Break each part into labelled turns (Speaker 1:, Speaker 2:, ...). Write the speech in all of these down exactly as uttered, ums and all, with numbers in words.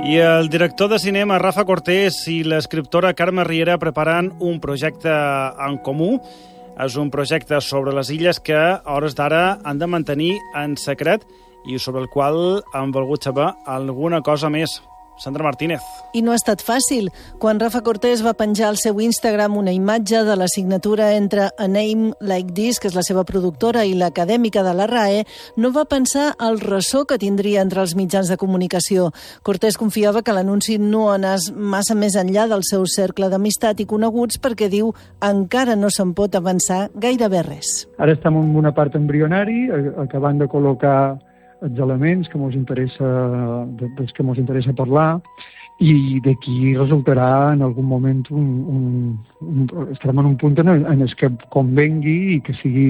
Speaker 1: I el director de cinema Rafa Cortés i l'escriptora Carme Riera preparen un projecte en comú. És un projecte sobre les illes que, a hores d'ara, han de mantenir en secret i sobre el qual han volgut saber alguna cosa més. Sandra Martínez.
Speaker 2: I no ha estat fàcil. Quan Rafa Cortés va penjar al seu Instagram una imatge de la signatura entre A Name Like This, que és la seva productora, i l'acadèmica de la R A E, no va pensar el ressò que tindria entre els mitjans de comunicació. Cortés confiava que l'anunci no anés massa més enllà del seu cercle d'amistat i coneguts perquè, diu, encara no se'n pot avançar gairebé res.
Speaker 3: Ara estem en una part embrionari, acabant de col·locar els elements que ens interessa, dels que ens interessa parlar, i d'aquí resultarà en algun moment un, un, un, estarem en un punt en, en el que convengui i que sigui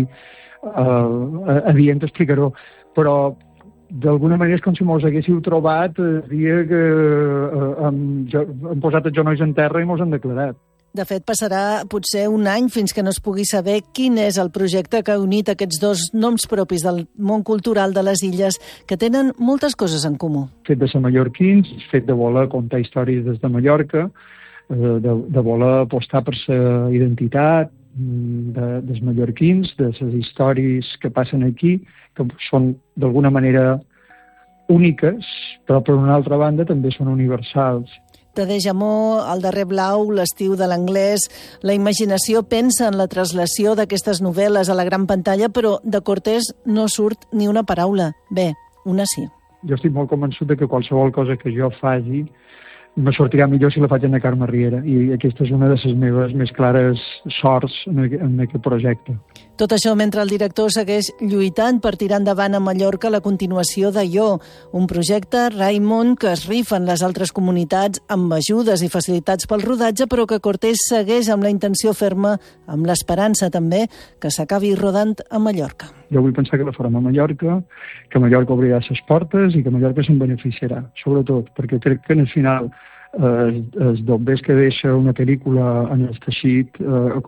Speaker 3: uh, adient explicar-ho, però d'alguna manera és com si mos haguéssiu trobat el dia que uh, hem, hem posat els genolls en terra i mos han declarat.
Speaker 2: De fet, passarà potser un any fins que no es pugui saber quin és el projecte que ha unit aquests dos noms propis del món cultural de les illes, que tenen moltes coses en comú.
Speaker 3: Fet de ser mallorquins, fet de voler contar històries des de Mallorca, de, de voler apostar per la identitat de, dels mallorquins, de les històries que passen aquí, que són d'alguna manera úniques, però per una altra banda també són universals.
Speaker 2: Tadej Amor, El darrer blau, L'estiu de l'anglès... La imaginació pensa en la translació d'aquestes novel·les a la gran pantalla, però de Cortés no surt ni una paraula. Bé, una sí.
Speaker 3: Jo estic molt convençut de que qualsevol cosa que jo faci me sortirà millor si la faig en la Carme Riera, i aquesta és una de les meves més clares sorts en, en aquest projecte.
Speaker 2: Tot això mentre el director segueix lluitant per tirar endavant a Mallorca la continuació d'Allò, un projecte, Raimon, que es rifa en les altres comunitats amb ajudes i facilitats pel rodatge, però que Cortés segueix amb la intenció ferma, amb l'esperança també, que s'acabi rodant a Mallorca.
Speaker 3: Jo vull pensar que la farem a Mallorca, que Mallorca obrirà les portes i que Mallorca se'n beneficiarà, sobretot, perquè crec que en el final eh, els dobbers que deixa una pel·lícula en el teixit eh,